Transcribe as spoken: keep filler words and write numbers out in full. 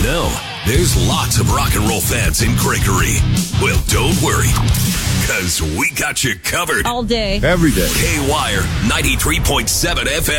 know, there's lots of rock and roll fans in Gregory. Well, don't worry, because we got you covered. All day. Every day. K-Wire ninety-three point seven F M.